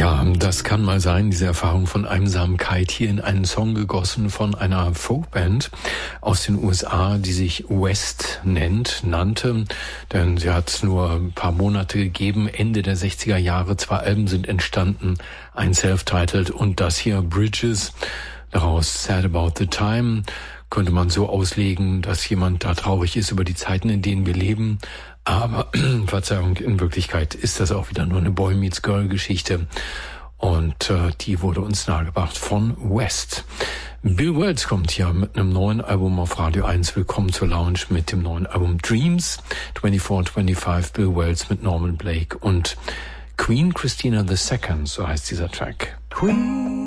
Ja, das kann mal sein, diese Erfahrung von Einsamkeit, hier in einen Song gegossen von einer Folkband aus den USA, die sich West nannte, denn sie hat es nur ein paar Monate gegeben, Ende der 60er Jahre, 2 Alben sind entstanden, ein Self-Titled und das hier Bridges, daraus Sad About the Time, könnte man so auslegen, dass jemand da traurig ist über die Zeiten, in denen wir leben. Aber, Verzeihung, in Wirklichkeit ist das auch wieder nur eine Boy Meets Girl Geschichte. Und die wurde uns nahegebracht von West. Bill Wells kommt ja mit einem neuen Album auf Radio 1. Willkommen zur Lounge mit dem neuen Album Dreams. 24-25 Bill Wells mit Norman Blake und Queen Christina II, so heißt dieser Track. Queen